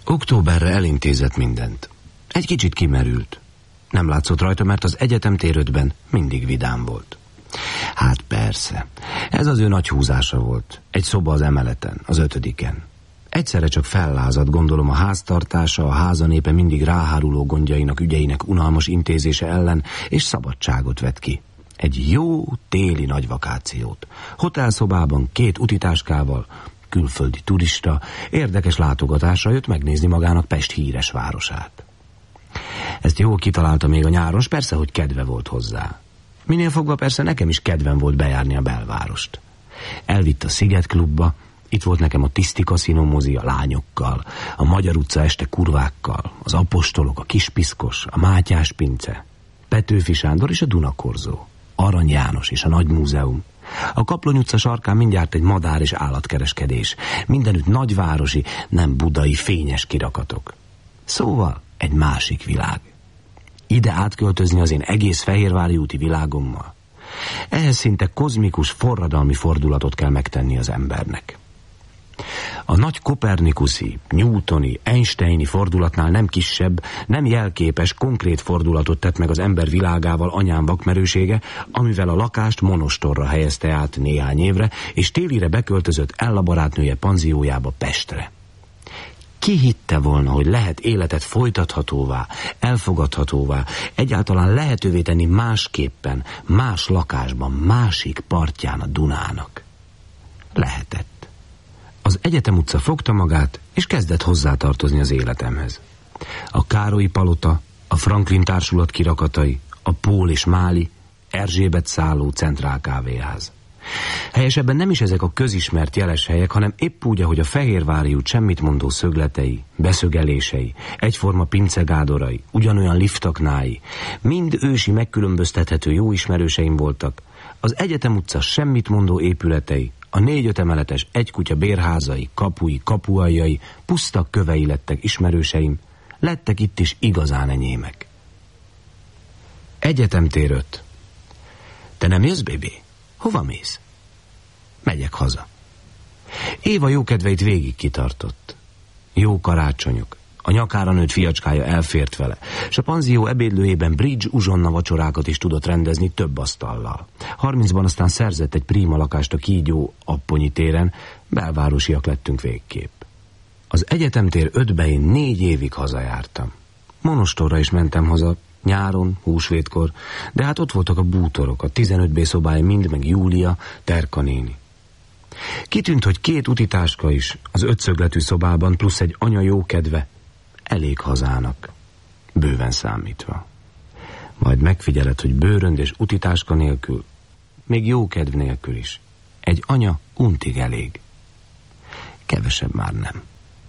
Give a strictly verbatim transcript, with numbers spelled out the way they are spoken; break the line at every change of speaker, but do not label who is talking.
Októberre elintézett mindent. Egy kicsit kimerült. Nem látszott rajta, mert az egyetem tér ötben mindig vidám volt. Hát persze, ez az ő nagy húzása volt. Egy szoba az emeleten, az ötödiken. Egyszerre csak fellázadt, gondolom, a háztartása, a házanépe mindig ráháruló gondjainak, ügyeinek unalmas intézése ellen, és szabadságot vett ki. Egy jó téli nagy vakációt. Hotelszobában két utitáskával, külföldi turista, érdekes látogatásra jött megnézni magának Pest híres városát. Ezt jól kitalálta még a nyáron, s persze, hogy kedve volt hozzá. Minél fogva persze nekem is kedvem volt bejárni a belvárost. Elvitt a Sziget klubba, itt volt nekem a Tiszti Kaszinó mozi a lányokkal, a Magyar utca este kurvákkal, az Apostolok, a Kispiszkos, a Mátyás pince, Petőfi Sándor és a Dunakorzó, Arany János és a Nagy Múzeum. A Kaplony utca sarkán mindjárt egy madár- és állatkereskedés, mindenütt nagyvárosi, nem budai fényes kirakatok. Szóval egy másik világ. Ide átköltözni az én egész fehérvári úti világommal. Ehhez szinte kozmikus, forradalmi fordulatot kell megtenni az embernek. A nagy kopernikuszi, newtoni, einsteini fordulatnál nem kisebb, nem jelképes, konkrét fordulatot tett meg az ember világával anyám vakmerősége, amivel a lakást monostorra helyezte át néhány évre, és télire beköltözött Ella barátnője panziójába Pestre. Ki hitte volna, hogy lehet életet folytathatóvá, elfogadhatóvá, egyáltalán lehetővé tenni másképpen, más lakásban, másik partján a Dunának? Lehetett. Az Egyetem utca fogta magát, és kezdett hozzátartozni az életemhez. A Károlyi palota, a Franklin társulat kirakatai, a Pól és Máli, Erzsébet szálló centrál kávéház. Helyesebben nem is ezek a közismert jeles helyek, hanem épp úgy, ahogy a Fehérvári út semmitmondó szögletei, beszögelései, egyforma pincegádorai, ugyanolyan liftaknái, mind ősi megkülönböztethető jó ismerőseim voltak, az Egyetem utca semmitmondó épületei, a négy-öt emeletes egykutya bérházai, kapui, kapualjai, puszta kövei lettek ismerőseim, lettek itt is igazán enyémek. Egyetemtér öt. Te nem jössz, bébi? Hova mész? Megyek haza. Éva jókedveit végig kitartott. Jó karácsonyok. A nyakára nőtt fiacskája elfért vele, és a panzió ebédlőjében bridge uzsonna vacsorákat is tudott rendezni több asztallal. Harmincban aztán szerzett egy príma lakást a Kígyó Apponyi téren, belvárosiak lettünk végképp. Az Egyetemtér ötbe én négy évig hazajártam. Monostorra is mentem haza, nyáron, húsvétkor, de hát ott voltak a bútorok, a tizenöt bé szobája mind, meg Júlia, Terka néni. Kitűnt, hogy két utitáska is az ötszögletű szobában, plusz egy anya jókedve, elég hazának, bőven számítva. Majd megfigyeled, hogy bőrönd és utitáska nélkül, még jókedv nélkül is, egy anya untig elég. Kevesebb már nem.